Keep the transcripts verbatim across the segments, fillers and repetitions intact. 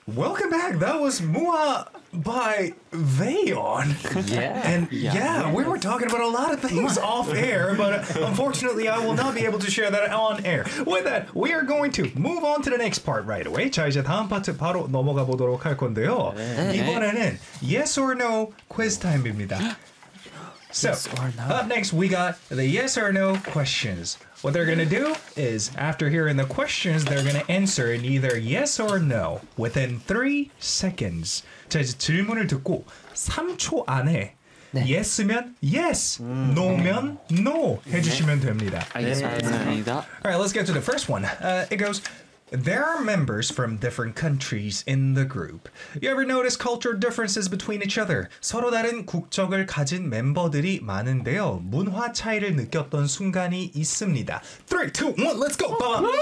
Welcome back. That was Mua by Vayon. Yeah. And yeah, yeah, we were talking about a lot of things off air, but unfortunately I will not be able to share that on air. With that, we are going to move on to the next part right away. 자, 이제 다음 파트 바로 넘어가 보도록 할 건데요. 네. 이번에는 yes or no quiz time입니다. So, yes no. Up next we got the yes or no questions. What they're gonna do is, after hearing the questions, they're gonna answer in either yes or no within three seconds. 자, 이제 질문을 듣고 삼 초 안에 네. yes면 yes, 음. no면 no 해주시면 됩니다. 알겠습니다. All right, let's get to the first one. Uh, it goes, there are members from different countries in the group. You ever notice cultural differences between each other? 서로 다른 국적을 가진 멤버들이 많은데요. 문화 차이를 느꼈던 순간이 있습니다. three, two, one, let's go!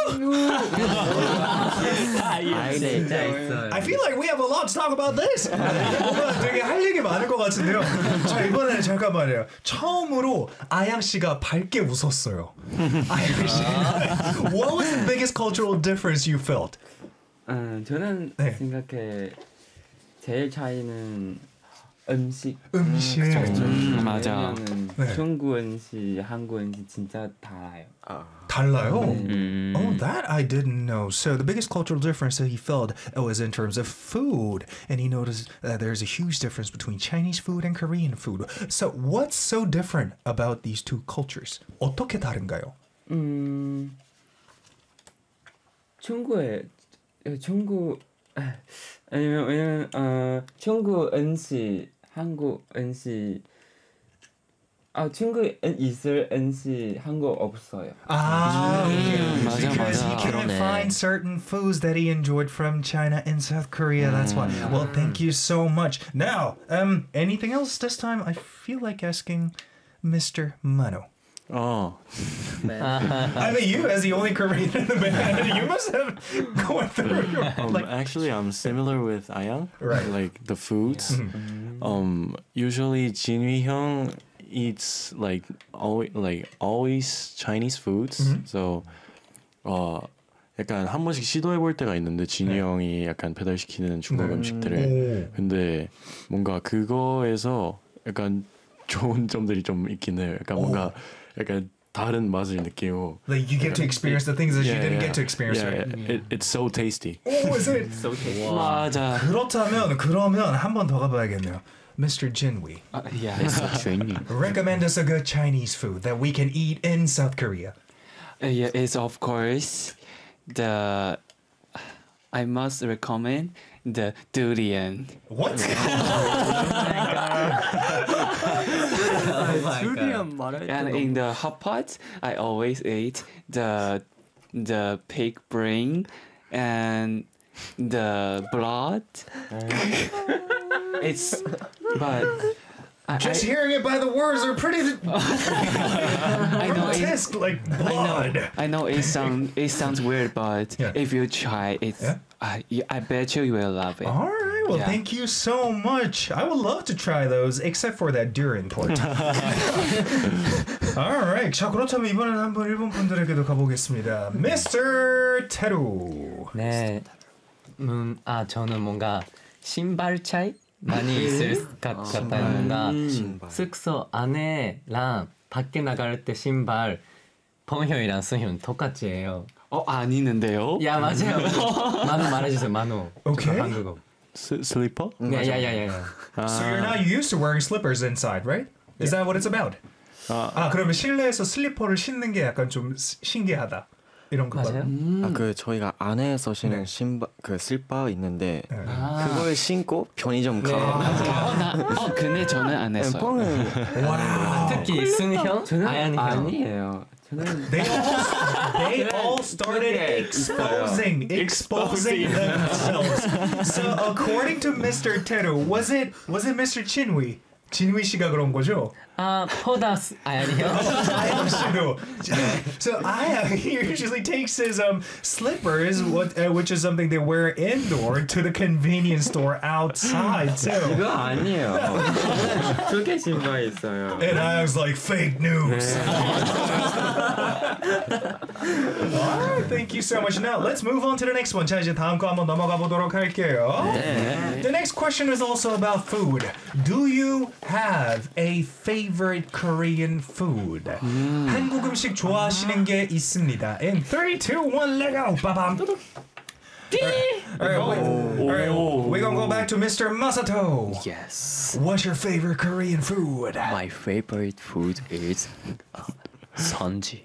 I feel like we have a lot to talk about this. 뭔가 되게 할 얘기 많을 것 같은데요. 자, 이번에는 잠깐만요. 처음으로 아양 씨가 밝게 웃었어요. 아양 씨. What was the biggest cultural difference you felt? 음, 저는 네. 생각해 제일 차이는 음식. 음식. 음, 맞아. 네. 중국 음식, 한국 음식 진짜 달라요. 아. 달라요? 음. Oh, that I didn't know. So the biggest cultural difference that he felt was in terms of food, and he noticed that there's a huge difference between Chinese food and Korean food. So what's so different about these two cultures? 어떻게 다른가요? 음, 중국에 중국 아니면 왜냐면 어 중국 음식, 한국 음식 아 중국에 있을 음식 한국 없어요. Ah, 음, 맞아, because 맞아. he couldn't 그러네. find certain foods that he enjoyed from China and South Korea. That's why. Well, thank you so much. Now, um, anything else this time? I feel like asking Mister Mano. 어. I mean, you as the only Korean in the band, you must have gone through your, Um, like, actually, I'm similar with Ayang. Right. Like the foods. Um, usually Jinwi Hyung eats like always like always Chinese foods. Mhm. So, 어 약간 한 번씩 시도해 볼 때가 있는데 진이 네. 형이 약간 배달시키는 중국 네. 음식들을. 오. 근데 뭔가 그거에서 약간 좋은 점들이 좀 있긴 해요. 약간 뭔가 약간 다른 맛을 느끼고. like you get to experience the things that you didn't get to experience, yeah, right? it, it's so tasty. Oh, is it? So tasty. 맞아. 그렇다면 그러면 한 번 더 가봐야겠네요. Mister Jinwi, 아, yes, actually. recommend us a good Chinese food that we can eat in South Korea. Uh, yeah, it's of course the. I must recommend the durian. What? And in the hot pot, I always eat the the pig brain and the blood. It's but I, Just I, hearing it by the words are pretty I know it, grotesque, like I blood. know I know it sound it sounds weird, but Yeah. if you try it, Yeah. I you, I bet you you will love it. All right, well, Yeah. thank you so much. I would love to try those, except for that durian part. All right, 자 그렇다면 이번에는 한번 일본 분들에게도 가보겠습니다. 미스터 테루. 네, 음, 아 저는 뭔가 신발 차이 많이 있을 것 같아요. 뭔가 숙소 안에랑 밖에 나갈 때 신발 펑형이랑 승현 똑같이 해요. 어 아니는데요? 야 맞아요. 만호 말해주세요. 만호. Okay. 한국어. 스, 슬리퍼? 야야야야. So you're not used to wearing slippers inside, right? Is that what it's about? 아, 아 그러면 실내에서 슬리퍼를 신는 게 약간 좀 시- 신기하다 이런 거 맞아요? 아, 그 저희가 안에서 신는 네. 신바 그 슬리퍼 있는데 네. 아. 그걸 신고 편의점 가. 어, 나, 어 근데 저는 안 했어요. 뻥은 특히 승현, 저는 아얀이 형. 아니에요. 저는 They all, they all started exposing, exposing themselves. So according to Mister Teru, was it was it Mister Chinwi? 진위 씨가 그런 거죠? 아 포다스 아얀이 형. 아양 씨도. So Ayang he usually takes his um slippers, what uh, which is something they wear indoor, to the convenience store outside too. 그거 아니에요. 두개 신발 있어요. And I was like, fake news. Alright, thank you so much. Now let's move on to the next one. 자 이제 다음 거 한번 넘어가 보도록 할게요. The next question is also about food. Do you have a favorite Korean food? 한국 음식 좋아하시는 게 있습니다. In three, two, one, let go. 빠밤. Alright, alright, we're gonna go back to Mister Masato. Yes. What's your favorite Korean food? My favorite food is uh, 선지.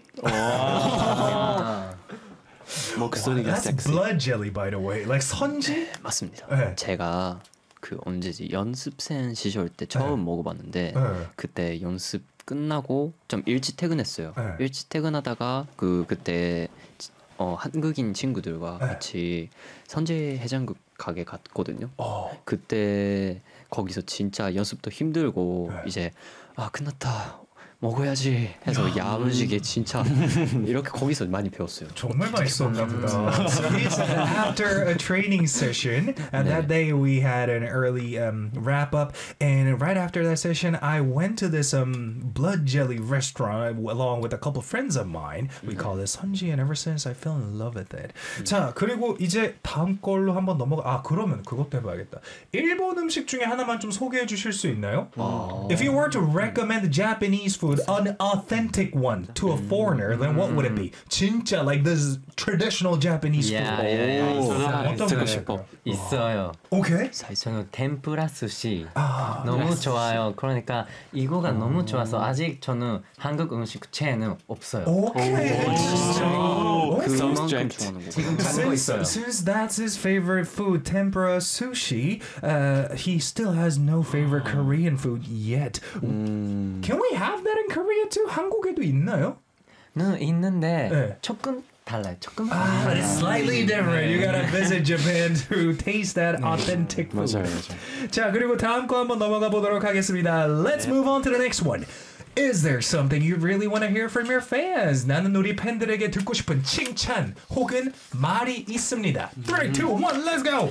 목소리가 That's 섹시. blood jelly, by the way. Like 선지? 맞습니다. 네. 제가 그 언제지 연습생 시절 때 처음 네. 먹어봤는데 네. 그때 연습 끝나고 좀 일찍 퇴근했어요. 네. 일찍 퇴근하다가 그 그때 어, 한국인 친구들과 네. 같이 선제 해장국 가게 갔거든요. 어. 그때 거기서 진짜 연습도 힘들고 네. 이제 아 끝났다 먹어야지 해서 야무지게 진짜 이렇게 거기서 많이 배웠어요. 정말 맛있었나 보다. So he said after a training session, and that day we had an early um, wrap up, and right after that session, I went to this um, blood jelly restaurant along with a couple friends of mine. We call this Sunji, and ever since I fell in love with it. 자, 그리고 이제 다음 걸로 한번 넘어가. 아, 그러면 그것도 해봐야겠다. 일본 음식 중에 하나만 좀 소개해 주실 수 있나요? If you were to recommend Japanese food, an authentic one to a foreigner, then what would it be? 진짜 like this traditional Japanese Yeah, food. yeah, yeah. 오, 있어요. 어떤 듣고 거 싶어. 있어요. 오케이. 저는 템푸라 스시 아, 너무 좋아요. 그러니까 이거가 너무 좋아서 아직 저는 한국 음식 체에는 없어요. 오케이. 진짜. 그만큼 strict. 좋아하는 거. 지금 찾고 Since, 있어요. since that's his favorite food, tempura sushi, uh, he still has no favorite Korean food yet. Can we have that in Korea too? 한국에도 있나요? 는 있는데 네. 조금 달라요. 조금. Ah, it's slightly different. You gotta visit Japan to taste that authentic food. 맞아요, 맞아요. 자, 그리고 다음 거 한번 넘어가 보도록 하겠습니다. Let's move on to the next one. Is there something you really want to hear from your fans? 나는 우리 팬들에게 듣고 싶은 칭찬 혹은 말이 있습니다. three, two, one, let's go!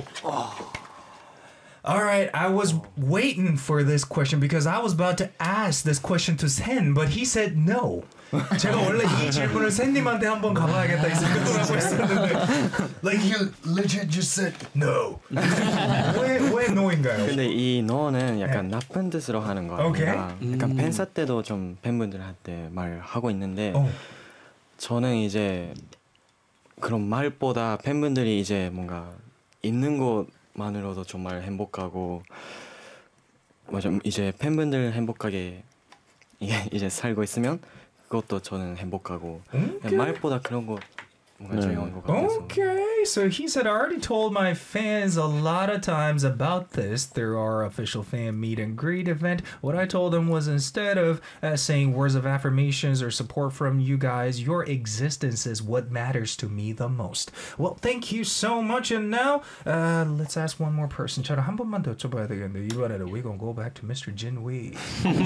Alright, I was waiting for this question because I was about to ask this question to Sen, but he said no. 제가 원래 이 질문을 샌님한테 한번 가봐야겠다 이 생각을 하고 있었는데 Like you legit just said no. 왜, 왜 no인가요? 근데 이 너는 약간 나쁜 뜻으로 하는 거 오케이. 아닌가? 약간 팬사 때도 좀 팬분들한테 말하고 있는데 어. 저는 이제 그런 말보다 팬분들이 이제 뭔가 있는 것만으로도 정말 행복하고 맞아 이제 팬분들 행복하게 이게 이제 살고 있으면 그것도 저는 행복하고 오케이. 말보다 그런 거 뭔가 네. 중요한 것 같아서. Okay, so he said, I already told my fans a lot of times about this through our official fan meet and greet event. What I told them was instead of uh, saying words of affirmations or support from you guys, your existence is what matters to me the most. Well, thank you so much. And now, uh, let's ask one more person. 저를 한 번만 더 여쭤봐야 되겠는데 이번에는 we're gonna go back to Mister Jin Wee.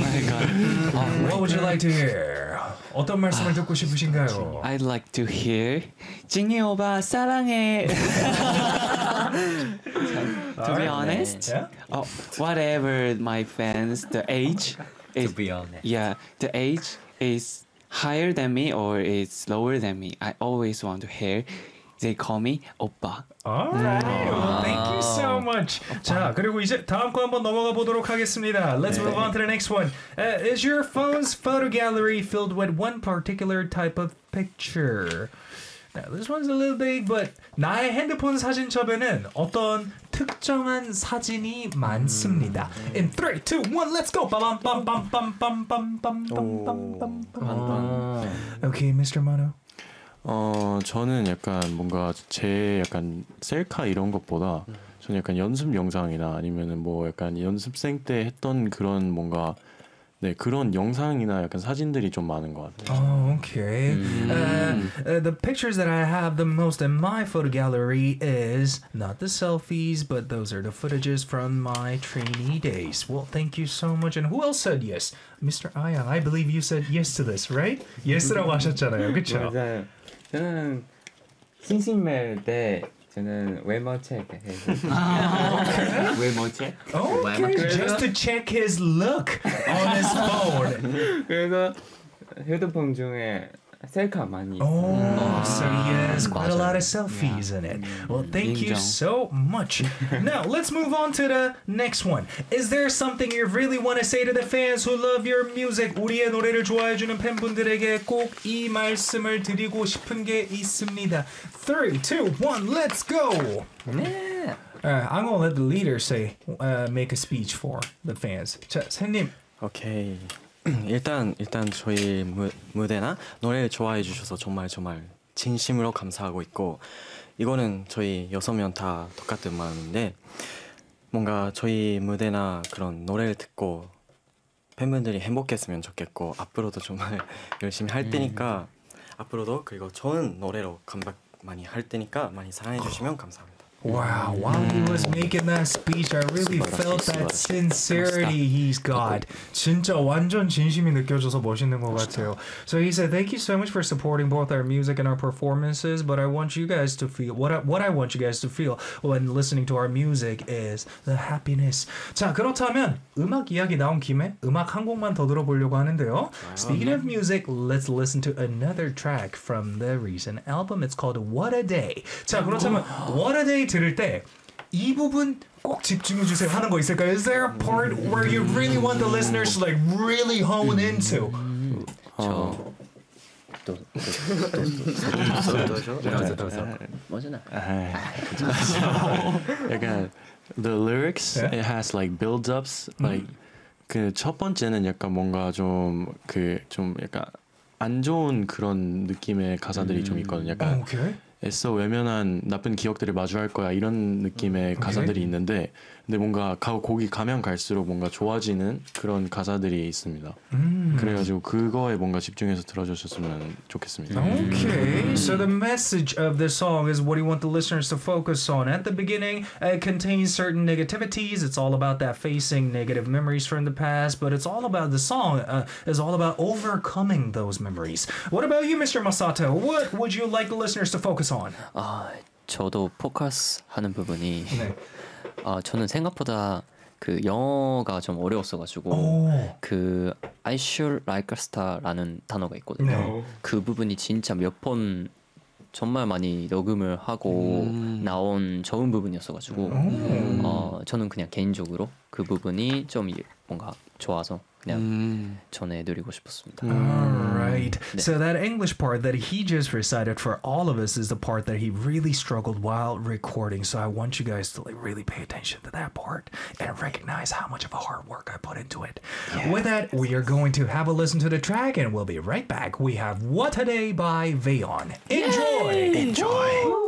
What would you like to hear? 어떤 말씀을 듣고 싶으신가요? I'd like to hear 징이 오빠 사랑해. To be honest, Yeah? oh, whatever my fans, the age To is be honest. yeah, the age is higher than me or is lower than me. I always want to hear they call me 오빠. Alright, well, thank you so much. 자, 그리고 이제 다음 거 한번 넘어가 보도록 하겠습니다. Let's move on to the next one. Uh, is your phone's photo gallery filled with one particular type of picture? Now, this one's a little big, but 나의 핸드폰 사진첩에는 어떤 특정한 사진이 많습니다. In three, two, one, let's go. 빠밤빰빰빰빰빰빰빰빰빰빰빰빰빰. Okay, Mister Mano. 어 저는 약간 뭔가 제 약간 셀카 이런 것보다 저는 약간 연습 영상이나 아니면은 뭐 약간 연습생 때 했던 그런 뭔가 네 그런 영상이나 약간 사진들이 좀 많은 것 같아요. Oh, okay. Uh, uh, the pictures that I have the most in my photo gallery is not the selfies, but those are the footages from my trainee days. Well, thank you so much. And who else said yes? Mister Aya, I believe you said yes to this, right? Yes라고 하셨잖아요, 그렇죠? 맞아요. 저는 신신매일 때 저는 외모 체크해서 외모 체크? Okay, just to check his look on his phone. 그래서 휴대폰 중에 셀카 많이 Oh, so he has quite a lot of 맞아요. selfies in it. Well, thank you 인정. so much. Now, let's move on to the next one. Is there something you really want to say to the fans who love your music? 우리의 노래를 좋아해주는 팬분들에게 꼭 이 말씀을 드리고 싶은 게 있습니다. Three, two, one, let's go! 네. Uh, I'm gonna let the leader say, uh, make a speech for the fans. 자, 샌님. 오케이. 일단 일단 저희 무, 무대나 노래를 좋아해 주셔서 정말 정말 진심으로 감사하고 있고 이거는 저희 여섯 명 다 똑같은 마음인데 뭔가 저희 무대나 그런 노래를 듣고 팬분들이 행복했으면 좋겠고 앞으로도 정말 열심히 할 테니까 앞으로도 그리고 좋은 노래로 컴백 많이 할 테니까 많이 사랑해 주시면 감사합니다. Wow, while he was making that speech, I really felt that sincerity he's got. 진짜 완전 진심이 느껴져서 멋있는 것 같아요. So he said, thank you so much for supporting both our music and our performances, but I want you guys to feel, what I, what I want you guys to feel when listening to our music is the happiness. 자, 그렇다면 음악 이야기 나온 김에 음악 한 곡만 더 들어보려고 하는데요. Speaking of music, let's listen to another track from the recent album. It's called What a Day. 자, 그렇다면 What a Day 들을 때 이 부분 꼭 집중해 주세요 하는 거 있을까요? Is there a part where you really want the listeners to like really hone into? 저 또, 뭐잖아. 약간 the lyrics Yeah. it has like build-ups like 그 첫 번째는 약간 뭔가 좀 그 좀 약간 안 좋은 그런 느낌의 가사들이 좀 있거든요. 약간 Okay. 애써 외면한 나쁜 기억들을 마주할 거야 이런 느낌의 가사들이 있는데 근데 뭔가 가, 곡이 가면 갈수록 뭔가 좋아지는 그런 가사들이 있습니다. 그래가지고 그거에 뭔가 집중해서 들어주셨으면 좋겠습니다. Okay, so the message of this song is what you want the listeners to focus on. At the beginning, it contains certain negativities. It's all about that facing negative memories from the past, but it's all about the song uh, is all about overcoming those memories. What about you, Mister Masato? What would you like the listeners to focus on? 아, 저도 포커스 하는 부분이 네. 아, 저는 생각보다 그 영어가 좀 어려웠어가지고 오. 그 I should like a star라는 단어가 있거든요. 네. 그 부분이 진짜 몇 번 정말 많이 녹음을 하고 음. 나온 좋은 부분이었어가지고 음. 어, 저는 그냥 개인적으로 그 부분이 좀 뭔가 좋아서 그냥 음. 전해드리고 싶었습니다. All right. 네. So that English part that he just recited for all of us is the part that he really struggled while recording. So I want you guys to like really pay attention to that part and recognize how much of a hard work I put into it. With that, we are going to have a listen to the track and we'll be right back. We have What a Day by Vayon. Enjoy. Enjoy.